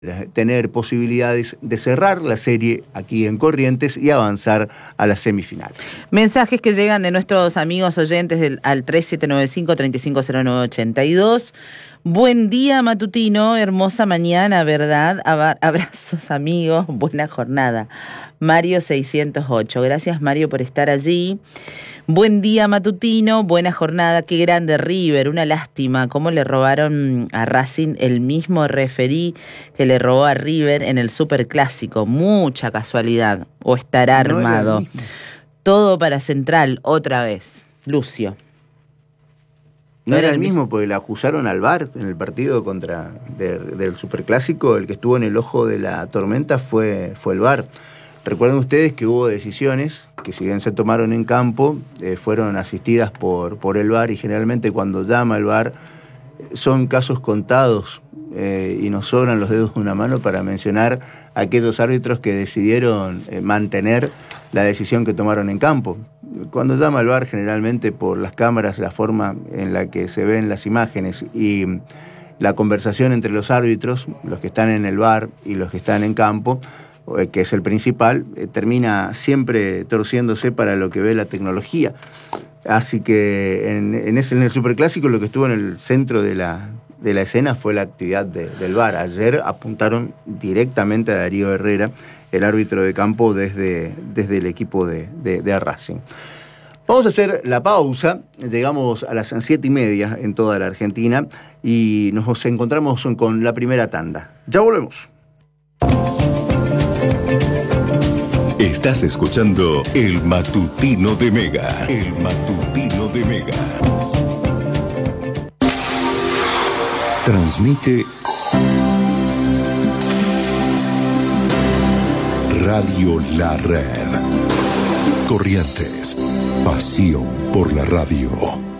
tener posibilidades de cerrar la serie aquí en Corrientes y avanzar a la semifinal. Mensajes que llegan de nuestros amigos oyentes al 3795-350982. Buen día, matutino, hermosa mañana, ¿verdad? Abrazos, amigos, buena jornada. Mario 608, gracias Mario por estar allí. Buen día, matutino, buena jornada, qué grande River, una lástima, cómo le robaron a Racing el mismo referí que le robó a River en el Superclásico, mucha casualidad, o estará armado. Todo para Central, otra vez, Lucio. No era el mismo porque le acusaron al VAR en el partido del Superclásico, el que estuvo en el ojo de la tormenta fue el VAR. Recuerden ustedes que hubo decisiones que, si bien se tomaron en campo, fueron asistidas por el VAR, y generalmente cuando llama el VAR son casos contados y nos sobran los dedos de una mano para mencionar a aquellos árbitros que decidieron mantener la decisión que tomaron en campo. Cuando llama el VAR, generalmente por las cámaras, la forma en la que se ven las imágenes y la conversación entre los árbitros, los que están en el VAR y los que están en campo, que es el principal, termina siempre torciéndose para lo que ve la tecnología. Así que en el Superclásico lo que estuvo en el centro de la escena fue la actividad del VAR. Ayer apuntaron directamente a Darío Herrera, el árbitro de campo, desde el equipo de Racing. Vamos a hacer la pausa, llegamos a las 7:30 en toda la Argentina y nos encontramos con la primera tanda. Ya volvemos. Estás escuchando El Matutino de Mega. El Matutino de Mega. Transmite Radio La Red. Corrientes. Pasión por la radio.